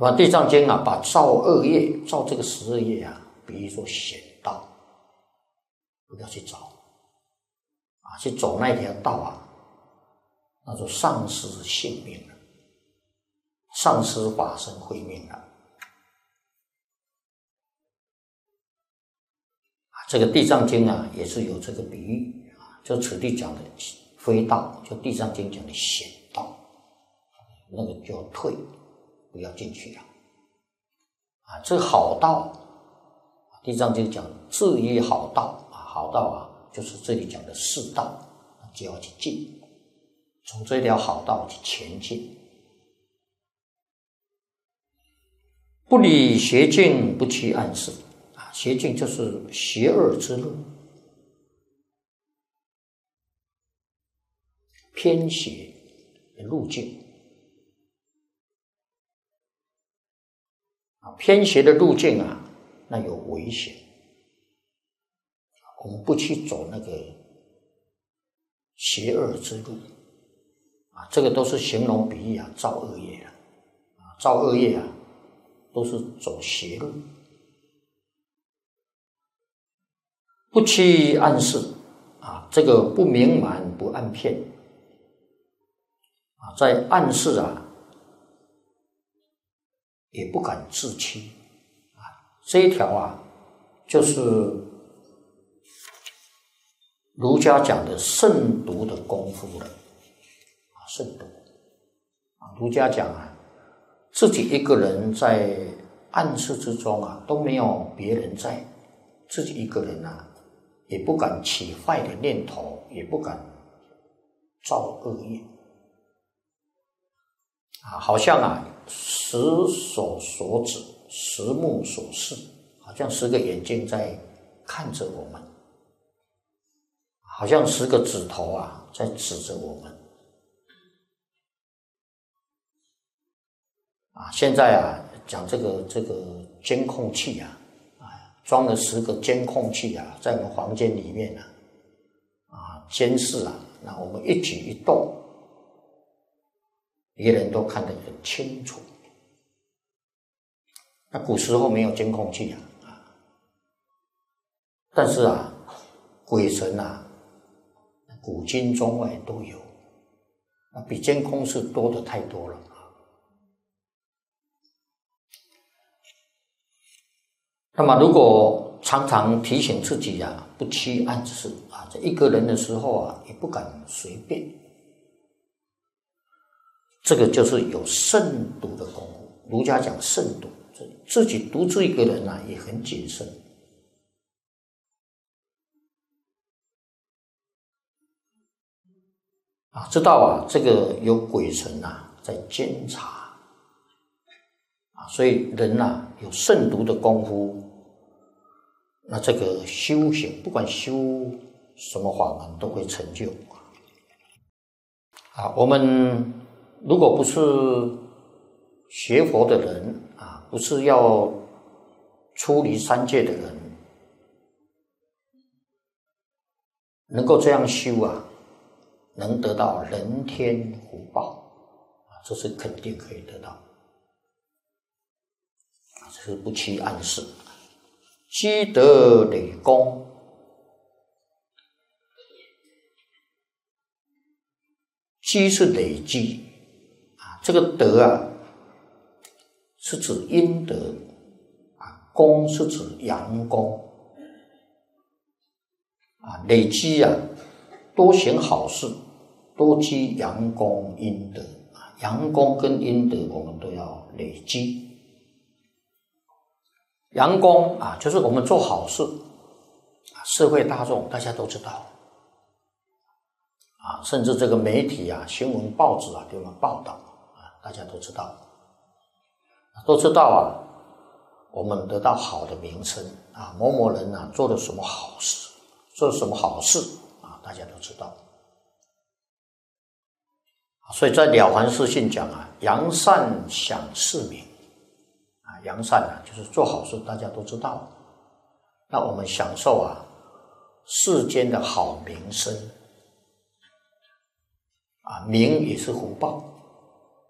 那么《地藏经》啊，把造恶业、造这个12业啊，比喻说险道，不要去找啊，去走那条道啊，那就丧失性命了，丧失法身慧命了。这个《地藏经》啊，也是有这个比喻啊，就此地讲的非道，就《地藏经》讲的险道，那个就要退，不要进去了。啊，这个好道，《地藏经》讲至于好道啊，好道啊，就是这里讲的世道，就要去进，从这条好道去前进。不理邪径，不趋暗示。邪径就是邪恶之路，偏邪的路径啊，偏邪的路径啊，那有危险。我们不去走那个邪恶之路啊，这个都是形容比喻啊，造恶业啊，造恶业啊，都是走邪路。不趋暗示啊，这个不明瞒不暗骗啊，在暗示啊也不敢自欺啊，这一条啊就是儒家讲的慎独的功夫了啊，慎独啊，儒家讲啊，自己一个人在暗示之中啊，都没有别人在，自己一个人啊。也不敢起坏的念头，也不敢造恶业啊，好像啊10手所指，10目所视，好像10个眼睛在看着我们，好像10个指头啊在指着我们啊。现在啊讲这个监控器啊，装了10个监控器啊，在我们房间里面啊，监视啊，那我们一举一动，别人都看得很清楚。那古时候没有监控器啊，但是啊，鬼神啊，古今中外都有，比监控是多的太多了。那么如果常常提醒自己啊，不趋暗示啊，这一个人的时候啊，也不敢随便，这个就是有慎独的功夫。儒家讲慎独，自己独自一个人啊，也很谨慎啊，知道啊，这个有鬼神啊在监察。所以人啊有慎独的功夫，那这个修行不管修什么法门都会成就啊。我们如果不是学佛的人啊，不是要出离三界的人，能够这样修啊，能得到人天福报啊，这是肯定可以得到。这是不趋暗示，积德累功，积是累积啊，这个德啊是指阴德啊，功是指阳功啊，累积啊，多行好事，多积阳功阴德啊，阳功跟阴德我们都要累积。阳功啊，就是我们做好事啊，社会大众大家都知道啊，甚至这个媒体啊、新闻报纸啊，给我们报道啊，大家都知道啊，我们得到好的名声啊，某某人啊做了什么好事，做了什么好事啊，大家都知道。所以在《了凡四训》讲啊，扬善享世名。扬善啊，就是做好事，大家都知道。那我们享受啊世间的好名声啊，名也是福报